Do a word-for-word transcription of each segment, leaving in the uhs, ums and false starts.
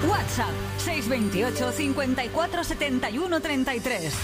WhatsApp seis veintiocho, cincuenta y cuatro, setenta y uno, treinta y tres.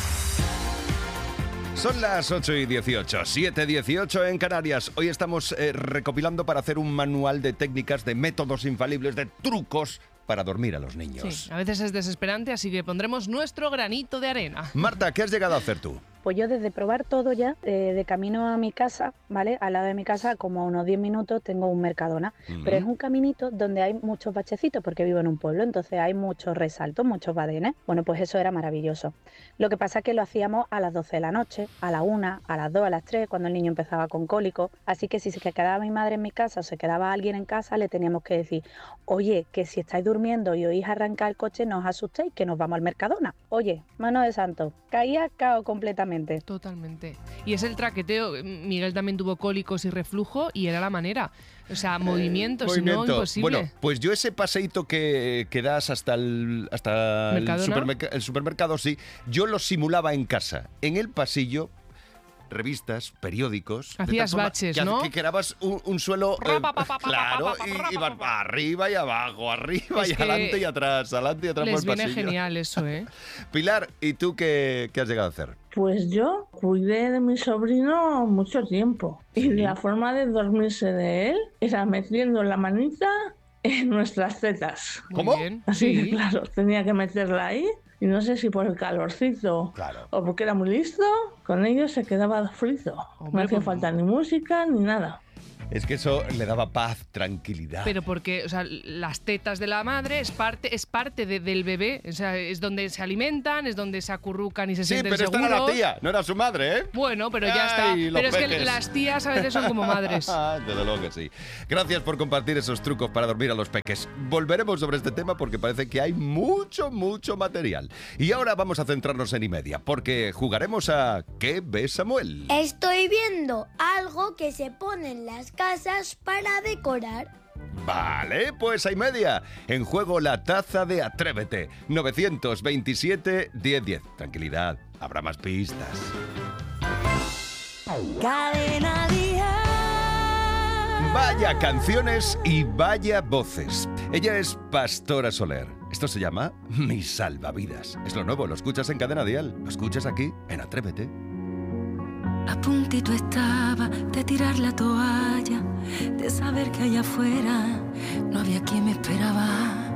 Son las ocho y dieciocho, siete dieciocho en Canarias. Hoy estamos eh, recopilando para hacer un manual de técnicas, de métodos infalibles, de trucos para dormir a los niños. Sí, a veces es desesperante, así que pondremos nuestro granito de arena. Marta, ¿qué has llegado a hacer tú? Pues yo desde probar todo ya, eh, de camino a mi casa, ¿vale? Al lado de mi casa, como a unos diez minutos, tengo un Mercadona. Uh-huh. Pero es un caminito donde hay muchos bachecitos, porque vivo en un pueblo, entonces hay muchos resaltos, muchos badenes. Bueno, pues eso era maravilloso. Lo que pasa es que lo hacíamos a las doce de la noche, a la una, a las dos, a las tres, cuando el niño empezaba con cólico. Así que si se quedaba mi madre en mi casa o se quedaba alguien en casa, le teníamos que decir, oye, que si estáis durmiendo y oís arrancar el coche, no os asustéis, que nos vamos al Mercadona. Oye, mano de santo, caía cao completamente. Totalmente. Y es el traqueteo. Miguel también tuvo cólicos y reflujo y era la manera. O sea, movimiento, eh, si no, imposible. Bueno, pues yo ese paseíto que, que das hasta el, hasta el, supermerc- el supermercado, sí, yo lo simulaba en casa. En el pasillo, revistas, periódicos. Hacías baches, que, ¿no? Que creabas un, un suelo, eh, claro, y ibas arriba y abajo, arriba es y adelante y atrás, adelante y atrás por el pasillo. Les viene genial eso, ¿eh? Pilar, ¿y tú qué, qué has llegado a hacer? Pues yo cuidé de mi sobrino mucho tiempo. Y la forma de dormirse de él era metiendo la manita en nuestras tetas. ¿Cómo? Así sí. que, claro, tenía que meterla ahí. Y no sé si por el calorcito claro. o porque era muy listo, con ello se quedaba frito. Hombre, no hacía pues... falta ni música ni nada. Es que eso le daba paz, tranquilidad. Pero porque, o sea, las tetas de la madre es parte, es parte de, del bebé. O sea, es donde se alimentan, es donde se acurrucan y se sí, sienten seguros. Sí, pero seguros. esta era la tía, no era su madre, ¿eh? Bueno, pero ya Ay, está. Pero es peques. que las tías a veces son como madres. Desde luego que sí. Gracias por compartir esos trucos para dormir a los peques. Volveremos sobre este tema porque parece que hay mucho, mucho material. Y ahora vamos a centrarnos en Imedia, porque jugaremos a ¿qué ve Samuel? Estoy viendo algo que se pone en las casas para para decorar. Vale, pues a Imedia. En juego la taza de Atrévete. nueve veintisiete, diez diez. Tranquilidad, habrá más pistas. Cadena Dial. Vaya canciones y vaya voces. Ella es Pastora Soler. Esto se llama Mi Salvavidas. Es lo nuevo, lo escuchas en Cadena Dial. Lo escuchas aquí en Atrévete. A puntito estaba de tirar la toalla, de saber que allá afuera no había quien me esperaba.